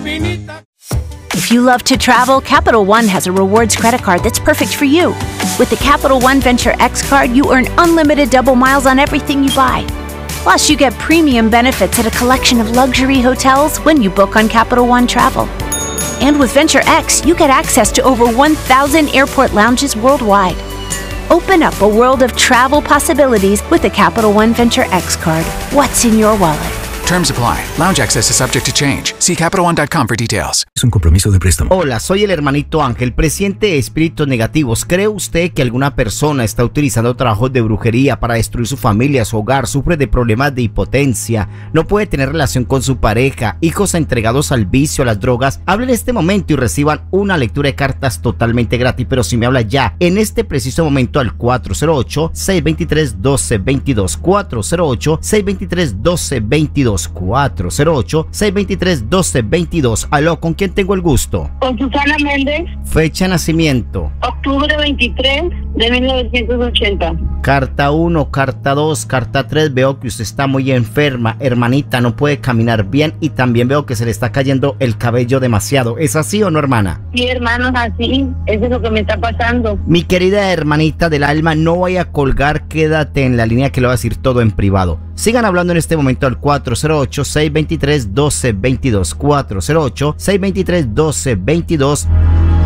If you love to travel, Capital One has a rewards credit card that's perfect for you. With the Capital One Venture X card, you earn unlimited double miles on everything you buy. Plus, you get premium benefits at a collection of luxury hotels when you book on Capital One Travel. And with Venture X, you get access to over 1,000 airport lounges worldwide. Open up a world of travel possibilities with the Capital One Venture X card. What's in your wallet? Terms apply. Lounge access is subject to change. See CapitalOne.com for details. Es un compromiso de préstamo. Hola, soy el hermanito Ángel, presidente de Espíritus Negativos. ¿Cree usted que alguna persona está utilizando trabajos de brujería para destruir su familia, su hogar, sufre de problemas de impotencia, no puede tener relación con su pareja, hijos entregados al vicio, a las drogas? Hable en este momento y reciban una lectura de cartas totalmente gratis. Pero si me habla ya, en este preciso momento, al 408-623-1222, 408-623-1222, 408-623-1222. Aló, ¿con quién tengo el gusto? Con Susana Méndez. Fecha de nacimiento. Octubre 23 de 1980. Carta 1, carta 2, carta 3. Veo que usted está muy enferma, hermanita, no puede caminar bien y también veo que se le está cayendo el cabello demasiado. ¿Es así o no, hermana? Sí, hermanos, así. Eso es lo que me está pasando. Mi querida hermanita del alma, no vaya a colgar, quédate en la línea que le voy a decir todo en privado. Sigan hablando en este momento al 408-623-1222, 408-623-1222.